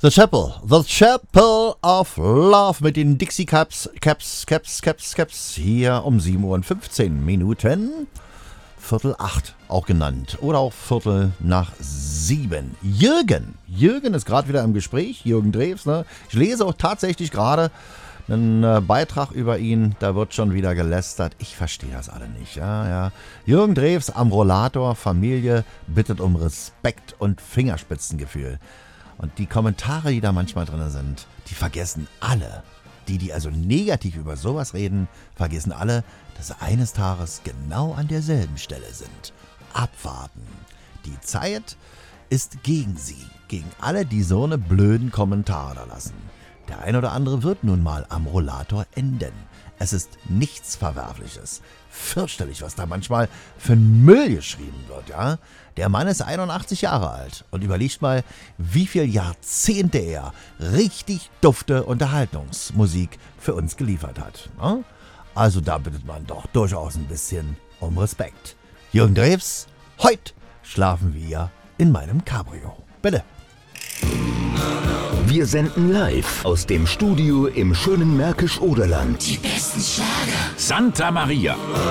The Chapel of Love mit den Dixie Caps, hier um 7:15 Viertel 8 auch genannt oder auch Viertel nach 7. Jürgen ist gerade wieder im Gespräch, Jürgen Drews, ne? Ich lese auch tatsächlich gerade einen Beitrag über ihn, da wird schon wieder gelästert. Ich verstehe das alle nicht, ja. Jürgen Drews am Rollator, Familie bittet um Respekt und Fingerspitzengefühl. Und die Kommentare, die da manchmal drin sind, die vergessen alle. Die also negativ über sowas reden, vergessen alle, dass sie eines Tages genau an derselben Stelle sind. Abwarten. Die Zeit ist gegen sie. Gegen alle, die so eine blöden Kommentare da lassen. Der ein oder andere wird nun mal am Rollator enden. Es ist nichts Verwerfliches. Fürchterlich, was da manchmal für ein Müll geschrieben wird, ja. Der Mann ist 81 Jahre alt und überlegt mal, wie viele Jahrzehnte er richtig dufte Unterhaltungsmusik für uns geliefert hat. Ne? Also da bittet man doch durchaus ein bisschen um Respekt. Jürgen Drews, heute schlafen wir in meinem Cabrio. Bitte. Wir senden live aus dem Studio im schönen Märkisch-Oderland. Die besten Schlager. Santa Maria.